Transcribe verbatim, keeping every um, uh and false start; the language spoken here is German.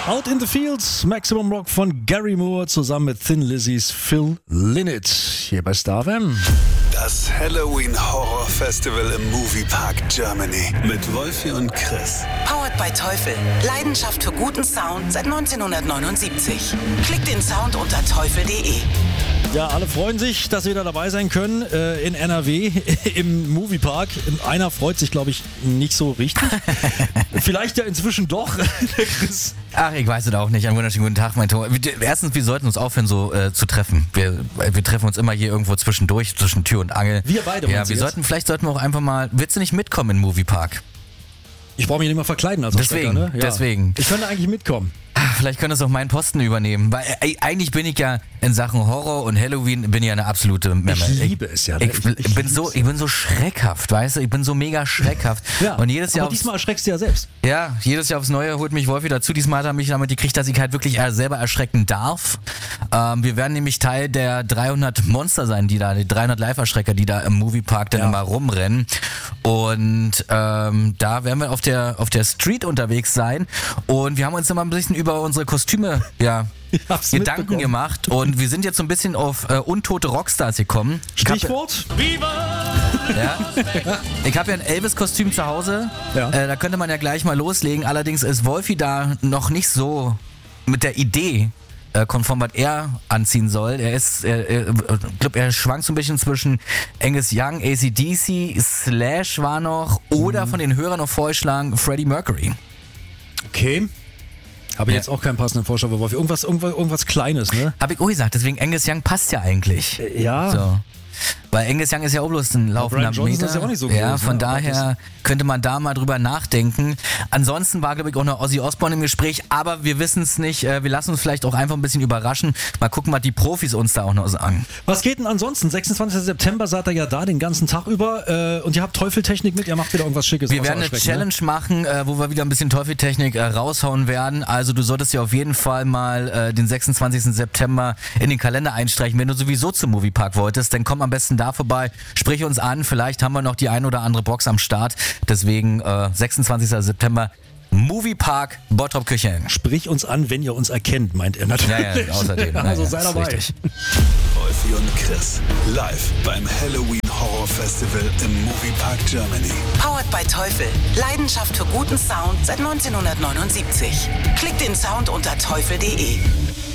Out in the Fields, Maximum Rock von Gary Moore zusammen mit Thin Lizzy's Phil Lynott. Hier bei Star F M. Das Halloween Horror Festival im Moviepark Germany mit Wolfi und Chris. Powered by Teufel. Leidenschaft für guten Sound seit neunzehnhundertneunundsiebzig. Klickt den Sound unter teufel punkt de. Ja, alle freuen sich, dass wir da dabei sein können äh, in N R W im Moviepark. Einer freut sich, glaube ich, nicht so richtig. Vielleicht ja inzwischen doch. Chris. Ach, ich weiß es auch nicht. Einen wunderschönen guten Tag, mein Thomas. Erstens, wir sollten uns aufhören, so äh, zu treffen. Wir, wir treffen uns immer hier irgendwo zwischendurch, zwischen Tür und Angel. Wir beide. Ja, wir jetzt? sollten, vielleicht sollten wir auch einfach mal, willst du nicht mitkommen in den Moviepark? Ich brauche mich nicht mal verkleiden als Deswegen, Erschrecker, ne? Ja. deswegen. Ich könnte eigentlich mitkommen. Vielleicht könntest du auch meinen Posten übernehmen, weil äh, eigentlich bin ich ja in Sachen Horror und Halloween bin ich ja eine absolute Memme. Ich liebe es ja. Ne? Ich, ich, ich, bin so, ich bin so schreckhaft, weißt du, ich bin so mega schreckhaft. Ja, und jedes Jahr aber diesmal erschreckst du ja selbst. Ja, jedes Jahr aufs Neue holt mich Wolfi dazu. Diesmal hat er mich damit gekriegt, dass ich halt wirklich äh, selber erschrecken darf. Ähm, wir werden nämlich Teil der dreihundert Monster sein, die da, die dreihundert Live-Erschrecker, die da im Moviepark dann ja. immer rumrennen. Und ähm, da werden wir auf der, auf der Street unterwegs sein. Und wir haben uns immer ein bisschen über unsere Kostüme ja, Gedanken gemacht. Und wir sind jetzt so ein bisschen auf äh, untote Rockstars gekommen. Stichwort? Viva! Ja. Ich habe ja ein Elvis-Kostüm zu Hause. Ja. Äh, da könnte man ja gleich mal loslegen. Allerdings ist Wolfi da noch nicht so mit der Idee äh, konform, was er anziehen soll. Er ist, er, er, ich glaube, er schwankt so ein bisschen zwischen Angus Young, A C D C, Slash war noch oder mhm. von den Hörern noch vorgeschlagen Freddie Mercury. Okay. Habe ich Ja. jetzt auch keinen passenden Vorschlag für Wolfi. Irgendwas, irgendwas, irgendwas Kleines, ne? Hab ich auch gesagt, deswegen Angus Young passt ja eigentlich. Ja. So. Weil Angus Young ist ja auch bloß ein laufender Brian Johnson Meter. ist ja auch nicht so Ja, groß, von ne? daher könnte man da mal drüber nachdenken. Ansonsten war, glaube ich, auch noch Ozzy Osbourne im Gespräch, aber wir wissen es nicht. Wir lassen uns vielleicht auch einfach ein bisschen überraschen. Mal gucken, was die Profis uns da auch noch sagen. Was geht denn ansonsten? sechsundzwanzigsten September seid ihr ja da den ganzen Tag über äh, und ihr habt Teufeltechnik mit, ihr macht wieder irgendwas Schickes. Wir außer werden eine erschrecken, Challenge ne? machen, äh, wo wir wieder ein bisschen Teufeltechnik äh, raushauen werden. Also du solltest ja auf jeden Fall mal äh, den sechsundzwanzigsten September in den Kalender einstreichen. Wenn du sowieso zum Moviepark wolltest, dann komm am besten da vorbei. Sprich uns an, vielleicht haben wir noch die ein oder andere Box am Start. Deswegen äh, sechsundzwanzigsten September Moviepark Bottrop-Kirchhellen. Sprich uns an, wenn ihr uns erkennt, meint er natürlich. Ja, ja, außerdem. Also ja, sei ja, dabei. richtig. Wolfi und Chris live beim Halloween Horror Festival im Moviepark Germany. Powered by Teufel. Leidenschaft für guten Sound seit neunzehnhundertneunundsiebzig. Klickt den Sound unter teufel punkt de.